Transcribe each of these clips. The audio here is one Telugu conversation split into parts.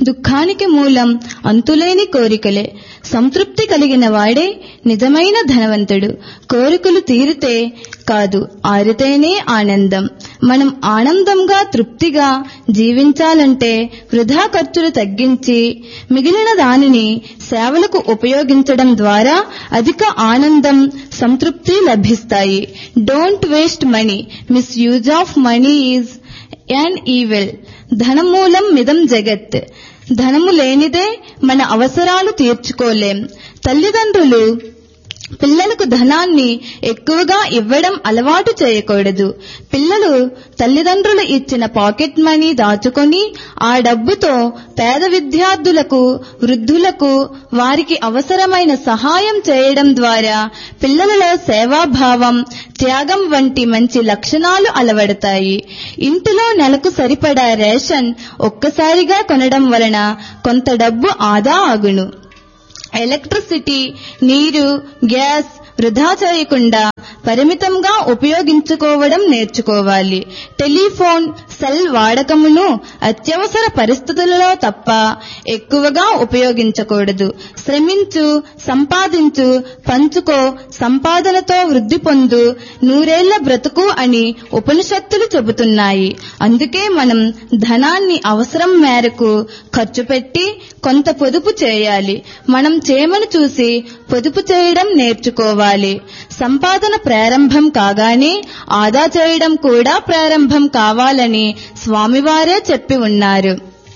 దుఃఖానికి మూలం అంతులేని కోరికలే. సంతృప్తి కలిగిన వాడే నిజమైన ధనవంతుడు. కోరికలు తీరితే కాదు, ఆరితేనే ఆనందం. మనం ఆనందంగా తృప్తిగా జీవించాలంటే వృధా ఖర్చులు తగ్గించి మిగిలిన దానిని సేవలకు ఉపయోగించడం ద్వారా అధిక ఆనందం, సంతృప్తి లభిస్తాయి. Don't waste money. Misuse of money is an evil. ధనమూలం మిదం జగత్. ధనము లేనిదే మన అవసరాలు తీర్చుకోలేం. తల్లిదండ్రులు పిల్లలకు ధనాన్ని ఎక్కువగా ఇవ్వడం అలవాటు చేయకూడదు. పిల్లలు తల్లిదండ్రులు ఇచ్చిన పాకెట్ మనీ దాచుకొని ఆ డబ్బుతో పేద విద్యార్థులకు, వృద్ధులకు వారికి అవసరమైన సహాయం చేయడం ద్వారా పిల్లలలో సేవాభావం, త్యాగం వంటి మంచి లక్షణాలు అలవడతాయి. ఇంటిలో నెలకు సరిపడా రేషన్ ఒక్కసారిగా కొనడం వలన కొంత డబ్బు ఆదా అగును. ఎలక్ట్రిసిటీ, నీరు, గ్యాస్ వృధా చేయకుండా పరిమితంగా ఉపయోగించుకోవడం నేర్చుకోవాలి. టెలిఫోన్, సెల్ వాడకమును అత్యవసర పరిస్థితులలో తప్ప ఎక్కువగా ఉపయోగించకూడదు. శ్రమించు, సంపాదించు, పంచుకో, సంపాదనతో వృద్ధి పొందు, నూరేళ్ల బ్రతుకు అని ఉపనిషత్తులు చెబుతున్నాయి. అందుకే మనం ధనాన్ని అవసరం మేరకు ఖర్చు పెట్టి కొంత పొదుపు చేయాలి. మనం చేమను చూసి పొదుపు చేయడం నేర్చుకోవాలి. సంపాదన ప్రారంభం కాగానే ఆదా చేయడం కూడా ప్రారంభం కావాలని స్వామివారే చెప్పి ఉన్నారు.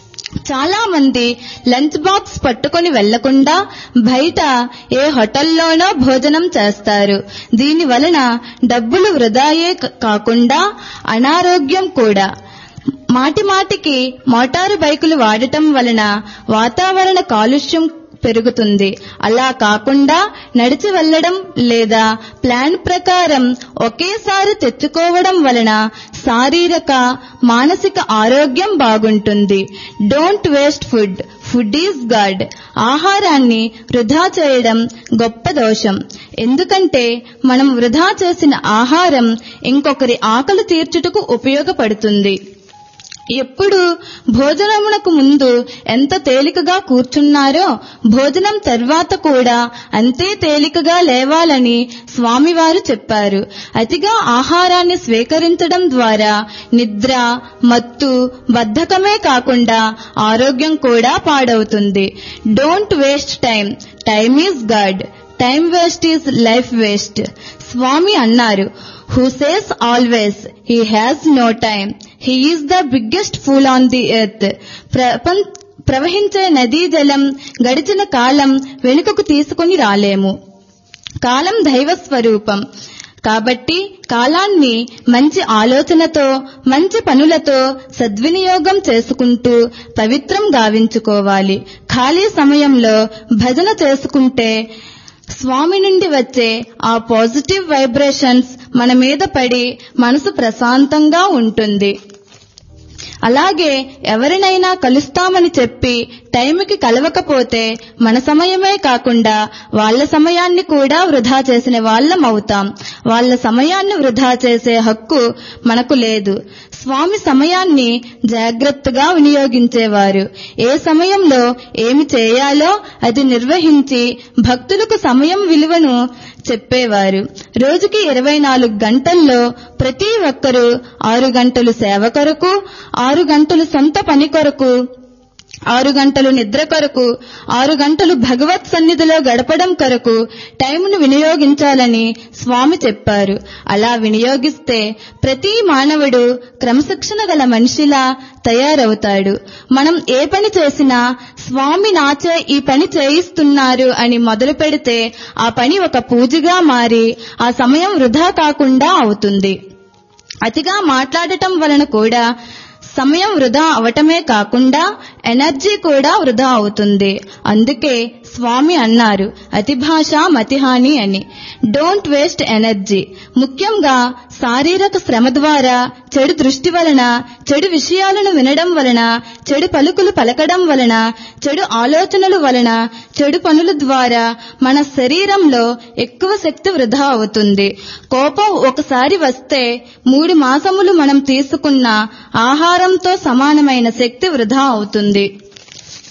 చాలా మంది లంచ్ బాక్స్ పట్టుకొని వెళ్లకుండా బయట ఏ హోటల్లోనో భోజనం చేస్తారు. దీని వలన డబ్బులు వృధాయే కాకుండా అనారోగ్యం కూడా. మాటిమాటికి మోటారు బైకులు వాడటం వలన వాతావరణ కాలుష్యం పెరుగుతుంది. అలా కాకుండా నడిచి వెళ్లడం లేదా ప్లాన్ ప్రకారం ఒకేసారి తెచ్చుకోవడం వలన శారీరక, మానసిక ఆరోగ్యం బాగుంటుంది. Don't waste food. Food is God. ఆహారాన్ని వృధా చేయడం గొప్ప దోషం. ఎందుకంటే మనం వృధా చేసిన ఆహారం ఇంకొకరి ఆకలి తీర్చుటకు ఉపయోగపడుతుంది. ఎప్పుడు భోజనమునకు ముందు ఎంత తేలికగా కూర్చున్నారో భోజనం తర్వాత కూడా అంతే తేలికగా లేవాలని స్వామివారు చెప్పారు. అతిగా ఆహారాన్ని స్వీకరించడం ద్వారా నిద్ర, మత్తు, బద్ధకమే కాకుండా ఆరోగ్యం కూడా పాడవుతుంది. Don't waste time. Time is God. Time waste is life waste. స్వామి అన్నారు, who says always he has no time, he is the biggest fool on the earth. ప్రవహించే నదీ జలం గడిచిన కాలం వెనుకకు తీసుకుని రాలేము. కాలం దైవ స్వరూపం. కాబట్టి కాలాన్ని మంచి ఆలోచనతో, మంచి పనులతో సద్వినియోగం చేసుకుంటూ పవిత్రం గావించుకోవాలి. ఖాళీ సమయంలో భజన చేసుకుంటే స్వామి నుండి వచ్చే ఆ పాజిటివ్ వైబ్రేషన్స్ మన మీద పడి మనసు ప్రశాంతంగా ఉంటుంది. అలాగే ఎవరినైనా కలుస్తామని చెప్పి టైంకి కలవకపోతే మన సమయమే కాకుండా వాళ్ళ సమయాన్ని కూడా వృధా చేసిన వాళ్ళం అవుతాం. వాళ్ళ సమయాన్ని వృధా చేసే హక్కు మనకు లేదు. స్వామి సమయాన్ని జాగ్రత్తగా వినియోగించేవారు. ఏ సమయంలో ఏమి చేయాలో అది నిర్వహించి భక్తులకు సమయం విలువను చెప్పేవారు. రోజుకి 24 గంటల్లో ప్రతి ఒక్కరూ 6 గంటలు సేవ కొరకు, 6 గంటలు సొంత పని కొరకు, 6 గంటలు నిద్ర కొరకు, 6 గంటలు భగవత్ సన్నిధిలో గడపడం కొరకు టైంను వినియోగించాలని స్వామి చెప్పారు. అలా వినియోగిస్తే ప్రతి మానవుడు క్రమశిక్షణ గల మనిషిలా తయారవుతాడు. మనం ఏ పని చేసినా స్వామి నాచే ఈ పని చేయిస్తున్నారు అని మొదలు పెడితే ఆ పని ఒక పూజగా మారి ఆ సమయం వృధా కాకుండా అవుతుంది. అతిగా మాట్లాడటం వలన కూడా సమయం వృధా అవటమే కాకుండా ఎనర్జీ కూడా వృధా అవుతుంది. అందుకే స్వామి అన్నారు, అతి భాష మతిహాని అని. Don't waste energy. ముఖ్యంగా శారీరక శ్రమ ద్వారా, చెడు దృష్టి వలన, చెడు విషయాలను వినడం వలన, చెడు పలుకులు పలకడం వలన, చెడు ఆలోచనల వలన, చెడు పనుల ద్వారా మన శరీరంలో ఎక్కువ శక్తి వృధా అవుతుంది. కోపం ఒకసారి వస్తే 3 మాసములు మనం తీసుకున్న ఆహారంతో సమానమైన శక్తి వృధా అవుతుంది.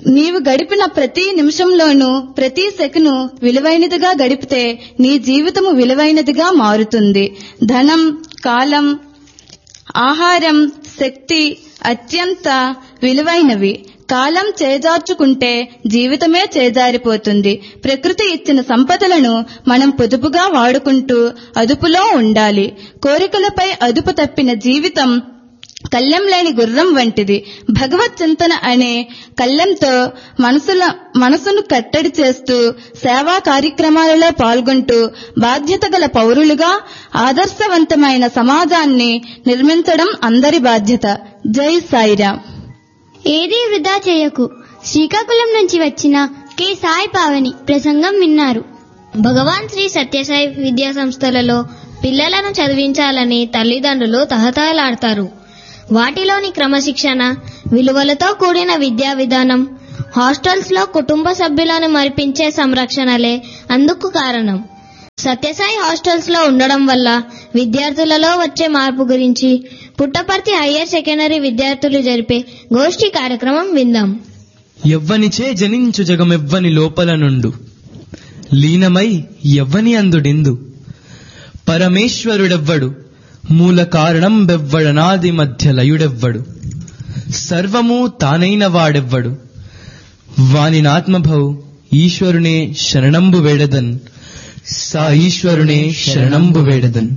నీవు గడిపిన ప్రతి నిమిషంలోనూ ప్రతి సెకను విలువైనదిగా గడిపితే నీ జీవితము విలువైనదిగా మారుతుంది. ధనం, కాలం, ఆహారం, శక్తి అత్యంత విలువైనవి. కాలం చేజార్చుకుంటే జీవితమే చేజారిపోతుంది. ప్రకృతి ఇచ్చిన సంపదలను మనం పొదుపుగా వాడుకుంటూ అదుపులో ఉండాలి. కోరికలపై అదుపు తప్పిన జీవితం కళ్ళెం లేని గుర్రం వంటిది. భగవత్ చింతన అనే కళ్ళెంతో మనసును కట్టడి చేస్తూ సేవా కార్యక్రమాలలో పాల్గొంటూ బాధ్యత గల పౌరులుగా ఆదర్శవంతమైన సమాజాన్ని నిర్మించడం అందరి బాధ్యత. జై సాయిరాం. ఏదీ వృధా చేయకు. శ్రీకాకుళం నుంచి వచ్చిన కె సాయి పావని ప్రసంగం విన్నారు. భగవాన్ శ్రీ సత్యసాయి విద్యా సంస్థలలో పిల్లలను చదివించాలని తల్లిదండ్రులు తహతహలాడతారు. వాటిలోని క్రమశిక్షణ, విలువలతో కూడిన విద్యా విధానం, హాస్టల్స్ లో కుటుంబ సభ్యులను మరిపించే సంరక్షణలే అందుకు కారణం. సత్యసాయి హాస్టల్స్ లో ఉండడం వల్ల విద్యార్థులలో వచ్చే మార్పు గురించి పుట్టపర్తి హయ్యర్ సెకండరీ విద్యార్థులు జరిపే గోష్ఠి కార్యక్రమం విందాం. ఎవ్వనిచే జనించు జగమెవ్వని లోపల నుండు, లీనమై ఎవ్వని అందుడిందు. పరమేశ్వరుడెవ్వడు, మూల కారణం బెవ్వడనాది మధ్య లయుడెవ్వడు. సర్వము తానైన వాడెవ్వడు, వానినాత్మభౌ ఈశ్వరునే శరణంబు వేడదన్. సా ఈశ్వరునే శరణంబు వేడదన్.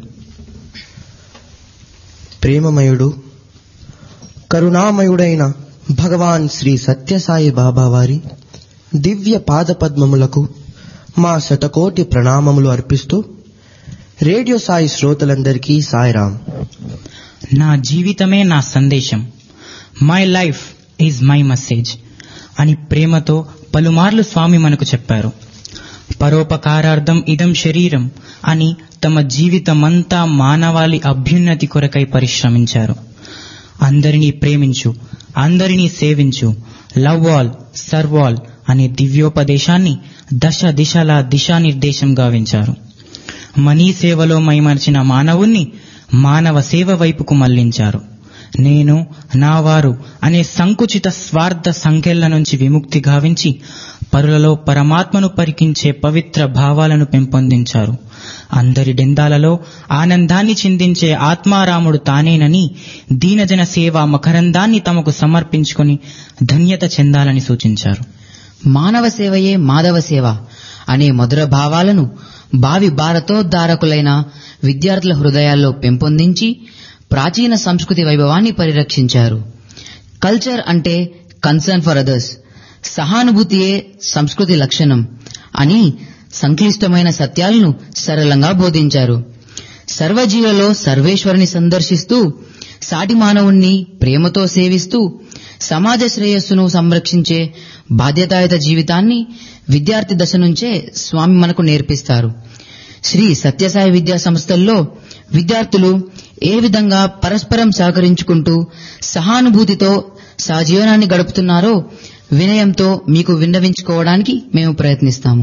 ప్రేమమయుడు, కరుణామయుడైన భగవాన్ శ్రీ సత్యసాయి బాబా వారి దివ్య పాదపద్మములకు మా శతకోటి ప్రణామములు అర్పిస్తూ రేడియో సాయి శ్రోతలందరికీ సాయిరాం. నా జీవితమే నా సందేశం, my life is my message అని ప్రేమతో పలుమార్లు స్వామి మనకు చెప్పారు. పరోపకారార్థం ఇదం శరీరం అని తమ జీవితమంతా మానవాళి అభ్యున్నతి కొరకై పరిశ్రమించారు. అందరినీ ప్రేమించు, అందరినీ సేవించు, లవ్ ఆల్ సర్వ్ ఆల్ అనే దివ్యోపదేశాన్ని దశ దిశల దిశానిర్దేశం గావించారు. మనీ సేవలో మైమర్చిన మానవుణ్ణి మానవ సేవ వైపుకు మళ్లించారు. నేను, నా వారు అనే సంకుచిత స్వార్థ సంకెళ్ల నుంచి విముక్తి గావించి పరులలో పరమాత్మను పరికించే పవిత్ర భావాలను పెంపొందించారు. అందరి డెందాలలో ఆనందాన్ని చిందించే ఆత్మారాముడు తానేనని దీనజన సేవా మకరందాన్ని తమకు సమర్పించుకుని ధన్యత చెందాలని సూచించారు. మానవ సేవయే మాధవ సేవ అనే మధుర భావాలను భావి భారతోద్ధారకులైన విద్యార్థుల హృదయాల్లో పెంపొందించి ప్రాచీన సంస్కృతి వైభవాన్ని పరిరక్షించారు. కల్చర్ అంటే కన్సర్న్ ఫర్ అదర్స్, సహానుభూతియే సంస్కృతి లక్షణం అని సంక్లిష్టమైన సత్యాలను సరళంగా బోధించారు. సర్వజీవులలో సర్వేశ్వరుని సందర్శిస్తూ సాటి మానవుణ్ణి ప్రేమతో సేవిస్తూ సమాజ శ్రేయస్సును సంరక్షించే బాధ్యతాయుత జీవితాన్ని విద్యార్థి దశ నుంచే స్వామి మనకు నేర్పిస్తారు. శ్రీ సత్యసాయి విద్యా సంస్థల్లో విద్యార్థులు ఏ విధంగా పరస్పరం సహకరించుకుంటూ సహానుభూతితో సహజీవనాన్ని గడుపుతున్నారో వినయంతో మీకు విన్నవించుకోవడానికి మేము ప్రయత్నిస్తాము.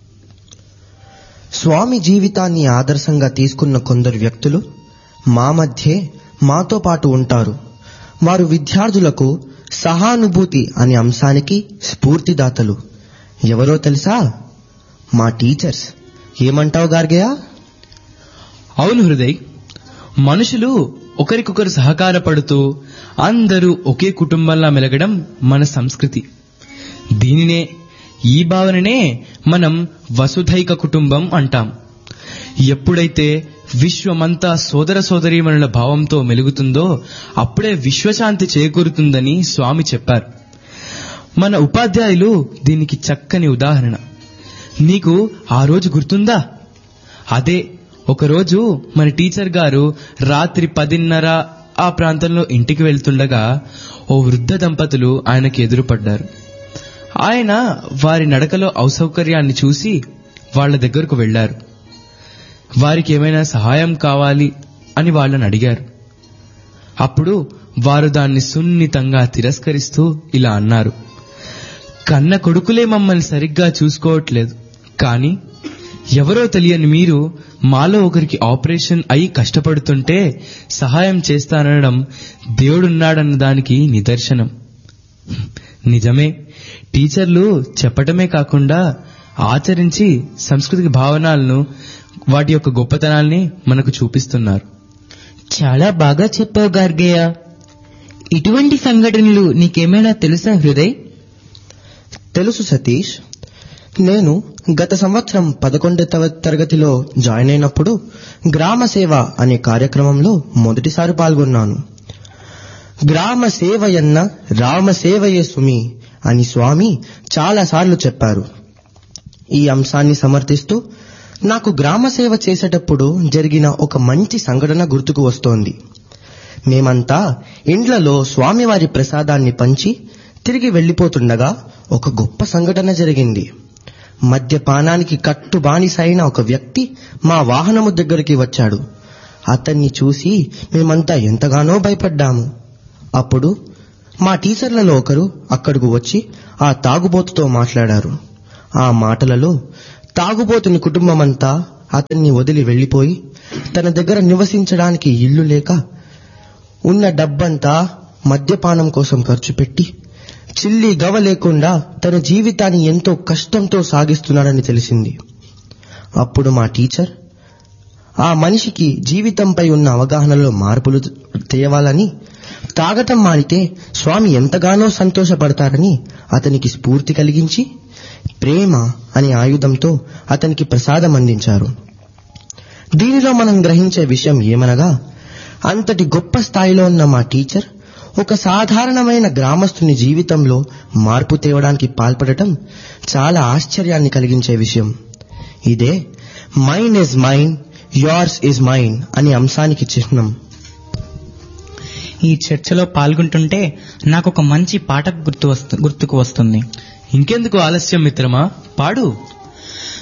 స్వామి జీవితాన్ని ఆదర్శంగా తీసుకున్న కొందరు వ్యక్తులు మా మధ్యే మాతో పాటు ఉంటారు. వారు విద్యార్థులకు సహానుభూతి అనే అంశానికి స్ఫూర్తిదాతలు. ఎవరో తెలుసా? మా టీచర్స్. ఏమంటావు గార్గయ్య? అవును హృదయ్, మనుషులు ఒకరికొకరు సహకారపడుతూ అందరూ ఒకే కుటుంబంలా మెలగడం మన సంస్కృతి. దీనినే, ఈ భావననే మనం వసుధైక కుటుంబం అంటాం. ఎప్పుడైతే విశ్వమంతా సోదర సోదరీమణుల భావంతో మెలుగుతుందో అప్పుడే విశ్వశాంతి చేకూరుతుందని స్వామి చెప్పారు. మన ఉపాధ్యాయులు దీనికి చక్కని ఉదాహరణ. నీకు ఆ రోజు గుర్తుందా? అదే, ఒకరోజు మన టీచర్ గారు రాత్రి 10:30 ఆ ప్రాంతంలో ఇంటికి వెళ్తుండగా ఓ వృద్ధ దంపతులు ఆయనకు ఎదురుపడ్డారు. ఆయన వారి నడకలో అసౌకర్యాన్ని చూసి వాళ్ల దగ్గరకు వెళ్లారు. వారికి ఏమైనా సహాయం కావాలి అని వాళ్ళని అడిగారు. అప్పుడు వారు దాన్ని సున్నితంగా తిరస్కరిస్తూ ఇలా అన్నారు: కన్న కొడుకులే మమ్మల్ని సరిగ్గా చూసుకోవట్లేదు, కానీ ఎవరో తెలియని మీరు మాలో ఒకరికి ఆపరేషన్ అయి కష్టపడుతుంటే సహాయం చేస్తానడం దేవుడున్నాడన్న దానికి నిదర్శనం. నిజమే, టీచర్లు చెప్పటమే కాకుండా ఆచరించి సంస్కృతి భావనలను వాటి యొక్క గొప్పతనాల్ని మనకు చూపిస్తున్నారు. చాలా బాగా చెప్పావు గార్గయ్య. ఇటువంటి సంఘటనలు నీకేమైనా తెలుసా హృదయ్? తెలుసు సతీష్. నేను గత సంవత్సరం 11వ తరగతిలో జాయిన్ అయినప్పుడు గ్రామ సేవ అనే కార్యక్రమంలో మొదటిసారి పాల్గొన్నాను. గ్రామ సేవయన్న రామ సేవయే సుమి అని స్వామి చాలాసార్లు చెప్పారు. ఈ అంశాన్ని సమర్థిస్తూ నాకు గ్రామ సేవ చేసేటప్పుడు జరిగిన ఒక మంచి సంఘటన గుర్తుకు వస్తోంది. మేమంతా ఇండ్లలో స్వామివారి ప్రసాదాన్ని పంచి తిరిగి వెళ్లిపోతుండగా ఒక గొప్ప సంఘటన జరిగింది. మద్యపానానికి కట్టుబానిసైన ఒక వ్యక్తి మా వాహనము దగ్గరికి వచ్చాడు. అతన్ని చూసి మేమంతా ఎంతగానో భయపడ్డాము. అప్పుడు మా టీచర్లలో ఒకరు అక్కడకు వచ్చి ఆ తాగుబోతుతో మాట్లాడారు. ఆ మాటలలో తాగుబోతుని కుటుంబమంతా అతన్ని వదిలి వెళ్లిపోయి తన దగ్గర నివసించడానికి ఇల్లు లేక ఉన్న డబ్బంతా మద్యపానం కోసం ఖర్చు పెట్టి చిల్లి గవ లేకుండా తన జీవితాన్ని ఎంతో కష్టంతో సాగిస్తున్నాడని తెలిసింది. అప్పుడు మా టీచర్ ఆ మనిషికి జీవితంపై ఉన్న అవగాహనలో మార్పులు తేవాలని, తాగటం మానితే స్వామి ఎంతగానో సంతోషపడతారని అతనికి స్ఫూర్తి కలిగించి ప్రేమ అనే ఆయుధంతో అతనికి ప్రసాదం అందించారు. దీనిలో మనం గ్రహించే విషయం ఏమనగా, అంతటి గొప్ప స్థాయిలో ఉన్న మా టీచర్ ఒక సాధారణమైన గ్రామస్తుని జీవితంలో మార్పు తేవడానికి పాల్పడటం చాలా ఆశ్చర్యాన్ని కలిగించే విషయం. ఇదే mine is mine, yours is mine అనే అంశానికి చిహ్నం. ఈ చర్చలో పాల్గొంటుంటే నాకు ఒక మంచి పాట గుర్తుకు వస్తుంది. ఇంకెందుకు ఆలస్యం మిత్రమా, పాడు.